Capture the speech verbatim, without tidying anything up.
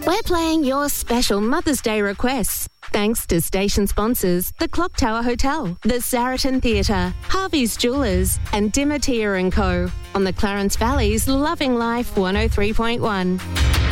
We're playing your special Mother's Day requests. Thanks to station sponsors, the Clock Tower Hotel, the Saraton Theatre, Harvey's Jewellers and Dimmer Tia and Co. on the Clarence Valley's Loving Life one oh three point one.